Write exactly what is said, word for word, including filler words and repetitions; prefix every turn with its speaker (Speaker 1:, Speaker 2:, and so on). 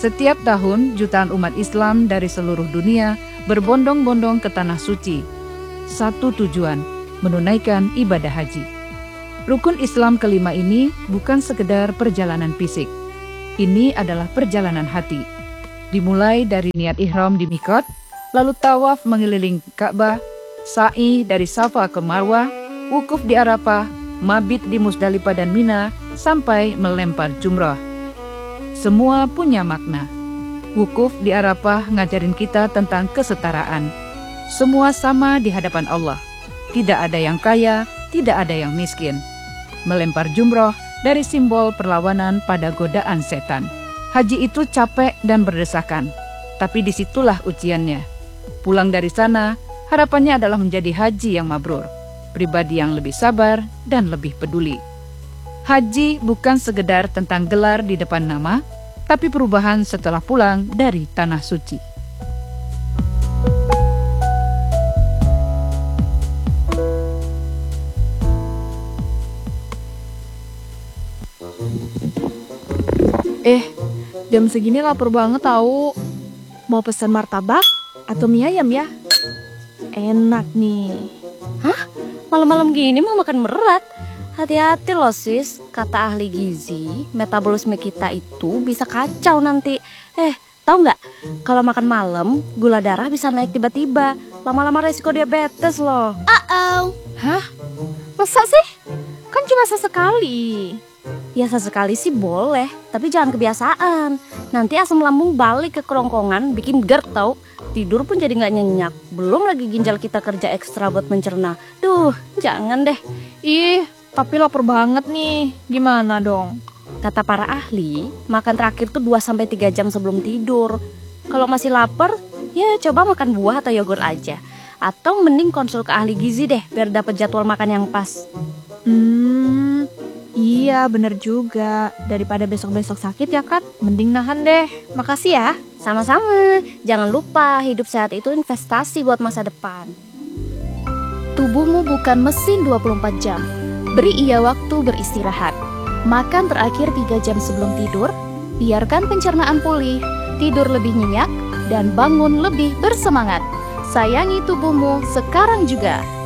Speaker 1: Setiap tahun, jutaan umat Islam dari seluruh dunia berbondong-bondong ke Tanah Suci. Satu tujuan, menunaikan ibadah haji. Rukun Islam kelima ini bukan sekedar perjalanan fisik. Ini adalah perjalanan hati. Dimulai dari niat ihram di Miqat, lalu tawaf mengelilingi Ka'bah, sa'i dari Safa ke Marwah, wukuf di Arafah, mabit di Musdalifah dan Mina, sampai melempar jumrah. Semua punya makna. Wukuf di Arafah ngajarin kita tentang kesetaraan. Semua sama di hadapan Allah. Tidak ada yang kaya, tidak ada yang miskin. Melempar jumroh dari simbol perlawanan pada godaan setan. Haji itu capek dan berdesakan, tapi disitulah ujiannya. Pulang dari sana, harapannya adalah menjadi haji yang mabrur, pribadi yang lebih sabar dan lebih peduli. Haji bukan sekedar tentang gelar di depan nama, tapi perubahan setelah pulang dari Tanah Suci.
Speaker 2: Eh, jam segini lapar banget tahu. Mau pesan martabak atau mie ayam ya? Enak nih.
Speaker 3: Hah? Malam-malam gini mau makan berat? Hati-hati loh sis, kata ahli gizi, metabolisme kita itu bisa kacau nanti. Eh, tahu nggak? Kalau makan malam, gula darah bisa naik tiba-tiba. Lama-lama resiko diabetes loh.
Speaker 2: Uh-oh. Hah? Masa sih? Kan cuma sesekali.
Speaker 3: Ya sesekali sih boleh, tapi jangan kebiasaan. Nanti asam lambung balik ke kerongkongan, bikin GERD tau. Tidur pun jadi nggak nyenyak. Belum lagi ginjal kita kerja ekstra buat mencerna. Duh, jangan deh.
Speaker 2: Ih, tapi lapar banget nih. Gimana dong?
Speaker 3: Kata para ahli, makan terakhir tuh dua sampai tiga jam sebelum tidur. Kalau masih lapar, ya coba makan buah atau yogurt aja. Atau mending konsul ke ahli gizi deh, biar dapet jadwal makan yang pas.
Speaker 2: Hmm, iya bener juga. Daripada besok-besok sakit ya Kat, mending nahan deh. Makasih ya.
Speaker 3: Sama-sama. Jangan lupa, hidup sehat itu investasi buat masa depan.
Speaker 4: Tubuhmu bukan mesin dua puluh empat jam. Beri ia waktu beristirahat. Makan terakhir tiga jam sebelum tidur. Biarkan pencernaan pulih, tidur lebih nyenyak, dan bangun lebih bersemangat. Sayangi tubuhmu sekarang juga.